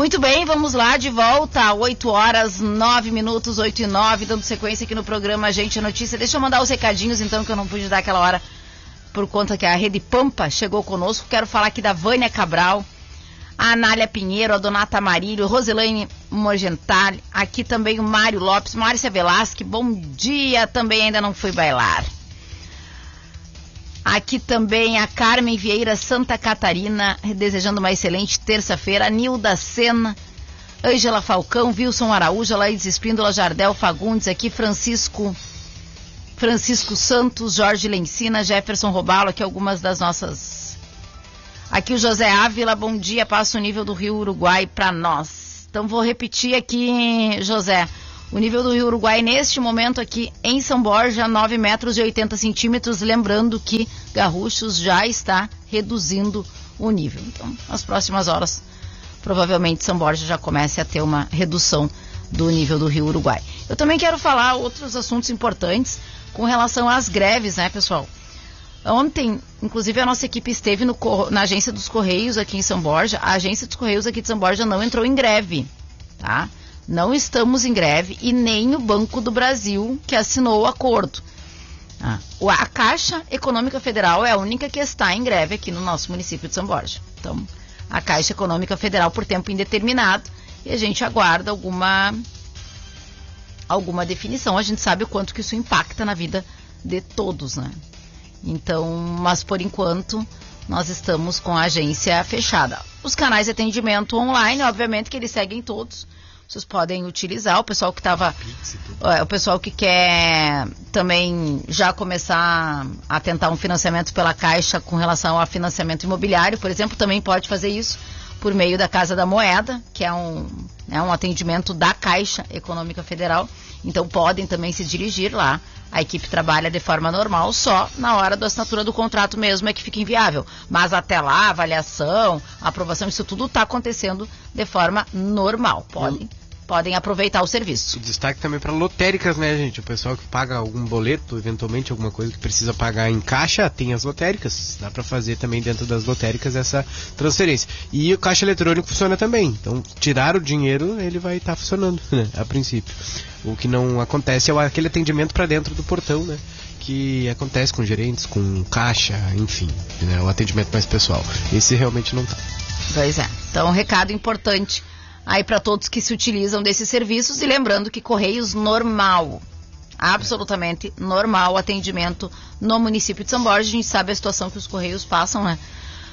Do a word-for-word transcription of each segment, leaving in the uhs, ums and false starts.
Muito bem, vamos lá, de volta, oito horas, nove minutos, oito e nove, dando sequência aqui no programa Gente é Notícia. Deixa eu mandar os recadinhos, então, que eu não pude dar aquela hora, por conta que a Rede Pampa chegou conosco. Quero falar aqui da Vânia Cabral, a Anália Pinheiro, a Donata Marílio, Roselaine Morgental, aqui também o Mário Lopes, Márcia Velasque, bom dia, também ainda não fui bailar. Aqui também a Carmen Vieira Santa Catarina, desejando uma excelente terça-feira. A Nilda Sena, Ângela Falcão, Wilson Araújo, Laís Espíndola, Jardel Fagundes, aqui Francisco, Francisco Santos, Jorge Lencina, Jefferson Robalo, aqui algumas das nossas... Aqui o José Ávila, bom dia, passa o nível do Rio Uruguai para nós. Então vou repetir aqui, José. O nível do Rio Uruguai, neste momento aqui em São Borja, nove metros e oitenta centímetros. Lembrando que Garruchos já está reduzindo o nível. Então, nas próximas horas, provavelmente São Borja já comece a ter uma redução do nível do Rio Uruguai. Eu também quero falar outros assuntos importantes com relação às greves, né, pessoal? Ontem, inclusive, a nossa equipe esteve no, na agência dos Correios aqui em São Borja. A agência dos Correios aqui de São Borja não entrou em greve, tá? Não estamos em greve e nem o Banco do Brasil que assinou o acordo. Ah, a Caixa Econômica Federal é a única que está em greve aqui no nosso município de São Borja. Então, a Caixa Econômica Federal por tempo indeterminado e a gente aguarda alguma, alguma definição. A gente sabe o quanto que isso impacta na vida de todos, né? Então, mas por enquanto, nós estamos com a agência fechada. Os canais de atendimento online, obviamente que eles seguem todos. Vocês podem utilizar, o pessoal que estava, o pessoal que quer também já começar a tentar um financiamento pela Caixa com relação ao financiamento imobiliário, por exemplo, também pode fazer isso por meio da Casa da Moeda, que é um, né, um atendimento da Caixa Econômica Federal. Então podem também se dirigir lá. A equipe trabalha de forma normal, só na hora da assinatura do contrato mesmo é que fica inviável. Mas até lá, avaliação, aprovação, isso tudo está acontecendo de forma normal. Podem, podem aproveitar o serviço. E destaque também para lotéricas, né, gente? O pessoal que paga algum boleto, eventualmente alguma coisa que precisa pagar em caixa, tem as lotéricas. Dá para fazer também dentro das lotéricas essa transferência. E o caixa eletrônico funciona também. Então, tirar o dinheiro, ele vai estar tá funcionando, né, a princípio. O que não acontece é aquele atendimento para dentro do portão, né? Que acontece com gerentes, com caixa, enfim, né? O atendimento mais pessoal. Esse realmente não tá. Pois é. Então, um recado importante aí para todos que se utilizam desses serviços. E lembrando que Correios normal, absolutamente normal atendimento no município de São Borja. A gente sabe a situação que os Correios passam, né?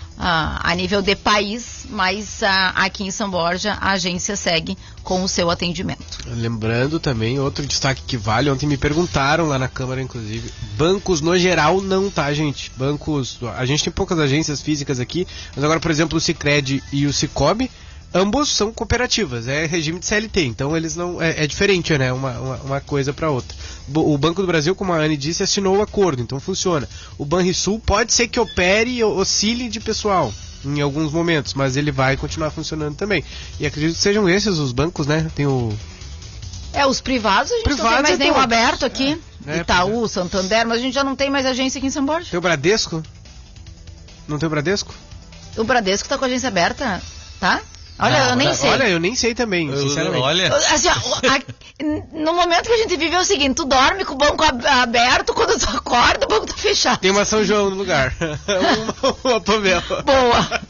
Ah, a nível de país, mas ah, aqui em São Borja a agência segue com o seu atendimento. Lembrando também, outro destaque que vale, ontem me perguntaram lá na Câmara, inclusive, bancos no geral não, tá, gente? Bancos, a gente tem poucas agências físicas aqui, mas agora, por exemplo, o Sicredi e o Sicobi, ambos são cooperativas, é regime de C L T, então eles não, é, é diferente, né, uma, uma, uma coisa para outra. O Banco do Brasil, como a Anne disse, assinou o acordo, então funciona. O Banrisul pode ser que opere e oscile de pessoal em alguns momentos, mas ele vai continuar funcionando também. E acredito que sejam esses os bancos, né, tem o... É, os privados, a gente privados não tem mais é nenhum todo. aberto aqui, é, é, Itaú, é. Santander, mas a gente já não tem mais agência aqui em São Borja. Tem o Bradesco? Não tem o Bradesco? O Bradesco tá com a agência aberta, tá? Olha, não, eu nem olha, sei. Olha, eu nem sei também, eu, sinceramente. Olha. Assim, ó, a, no momento que a gente vive é o seguinte, tu dorme com o banco ab- aberto, quando tu acorda, o banco tá fechado. Tem uma São João no lugar. uma, uma Pamela. Boa.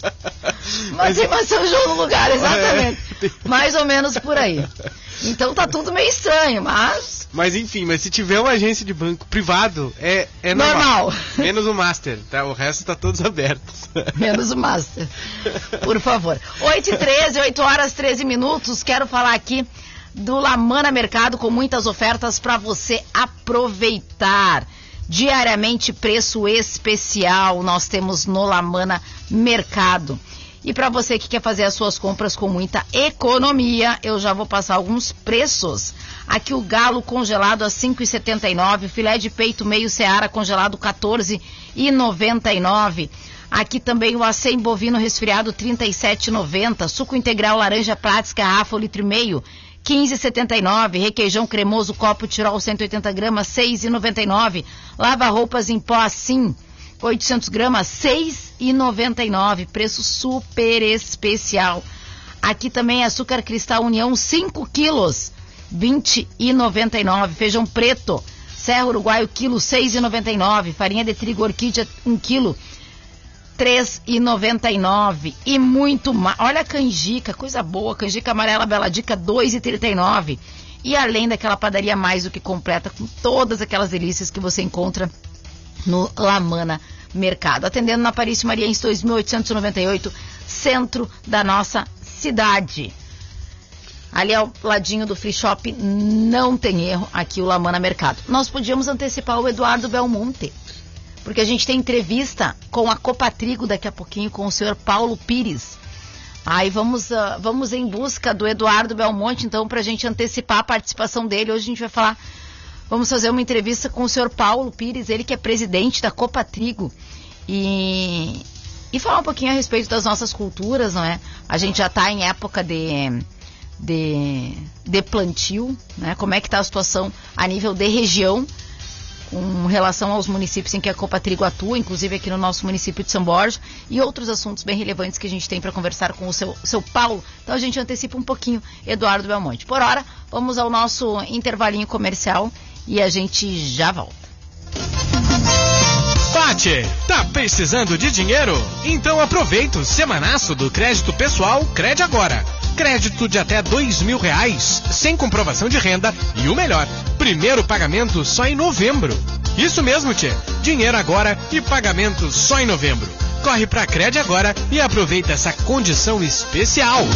Mas tem uma São João no lugar, exatamente. É. Mais ou menos por aí. Então tá tudo meio estranho, mas... Mas enfim, mas se tiver uma agência de banco privado, é, é normal. Normal. Menos o Master, tá? O resto tá todos abertos. Menos o Master. Por favor. oito e treze, oito horas e treze minutos. Quero falar aqui do Lamana Mercado com muitas ofertas para você aproveitar. Diariamente preço especial nós temos no Lamana Mercado. E para você que quer fazer as suas compras com muita economia, eu já vou passar alguns preços. Aqui o galo congelado a cinco reais e setenta e nove centavos, filé de peito meio Seara congelado quatorze reais e noventa e nove centavos. Aqui também o acém bovino resfriado trinta e sete reais e noventa centavos, suco integral laranja Prates garrafa um litro e meio, quinze reais e setenta e nove centavos, requeijão cremoso copo Tirol cento e oitenta gramas, seis reais e noventa e nove centavos, lava roupas em pó assim, oitocentos gramas, seis reais e noventa e nove centavos, preço super especial. Aqui também açúcar cristal União, cinco quilos, vinte e noventa e nove. Feijão preto, Serra Uruguaio, quilo, seis e noventa e nove. Farinha de trigo Orquídea, um quilo, três e noventa e nove. E muito mais. Olha a canjica, coisa boa. Canjica amarela Bela Dica, dois e trinta e nove. E além daquela padaria mais do que completa, com todas aquelas delícias que você encontra no Lamana Mercado. Atendendo na Parício Mariense dois mil oitocentos e noventa e oito, centro da nossa cidade. Ali ao ladinho do Free Shop, não tem erro, aqui o Lamana Mercado. Nós podíamos antecipar o Eduardo Belmonte, porque a gente tem entrevista com a Copa Trigo daqui a pouquinho, com o senhor Paulo Pires. Aí vamos, uh, vamos em busca do Eduardo Belmonte, então, para a gente antecipar a participação dele. Hoje a gente vai falar, vamos fazer uma entrevista com o senhor Paulo Pires, ele que é presidente da Copa Trigo, e, e falar um pouquinho a respeito das nossas culturas, não é? A gente já está em época de, de, de plantio, né? Como é que está a situação a nível de região, com relação aos municípios em que a Copa Trigo atua, inclusive aqui no nosso município de São Borja, e outros assuntos bem relevantes que a gente tem para conversar com o seu, seu Paulo. Então a gente antecipa um pouquinho Eduardo Belmonte. Por hora, vamos ao nosso intervalinho comercial e a gente já volta. Pati, tá precisando de dinheiro? Então aproveita o semanaço do crédito pessoal Crede Agora. Crédito de até dois mil reais, sem comprovação de renda e o melhor, primeiro pagamento só em novembro. Isso mesmo, tchê. Dinheiro agora e pagamento só em novembro. Corre pra Crede Agora e aproveita essa condição especial.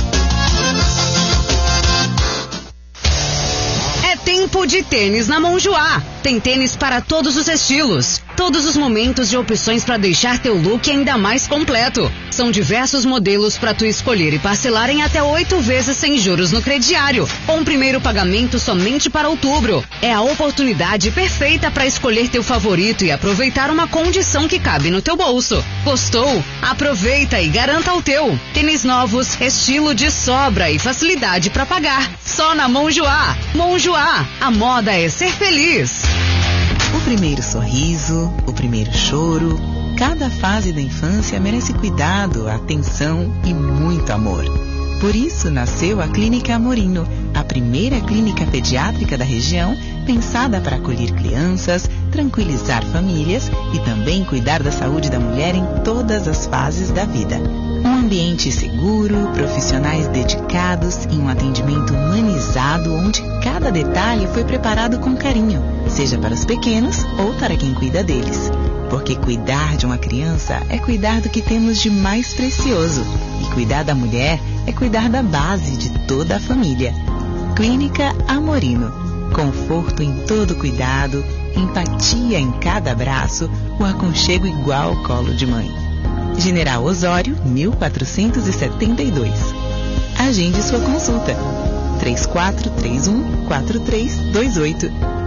É tempo de tênis na Monjoá. Tem tênis para todos os estilos, todos os momentos de opções para deixar teu look ainda mais completo. São diversos modelos para tu escolher e parcelar em até oito vezes sem juros no crediário, com o primeiro pagamento somente para outubro. É a oportunidade perfeita para escolher teu favorito e aproveitar uma condição que cabe no teu bolso. Gostou? Aproveita e garanta o teu. Tênis novos, estilo de sobra e facilidade para pagar. Só na Monjoá. Monjoá, a moda é ser feliz. O primeiro sorriso, o primeiro choro, cada fase da infância merece cuidado, atenção e muito amor. Por isso nasceu a Clínica Amorino, a primeira clínica pediátrica da região, pensada para acolher crianças, tranquilizar famílias e também cuidar da saúde da mulher em todas as fases da vida. Um ambiente seguro, profissionais dedicados e um atendimento humanizado onde cada detalhe foi preparado com carinho, seja para os pequenos ou para quem cuida deles. Porque cuidar de uma criança é cuidar do que temos de mais precioso. E cuidar da mulher é cuidar da base de toda a família. Clínica Amorino. Conforto em todo cuidado, empatia em cada abraço, o aconchego igual ao colo de mãe. General Osório, mil quatrocentos e setenta e dois. Agende sua consulta. três quatro três um, quatro três dois oito.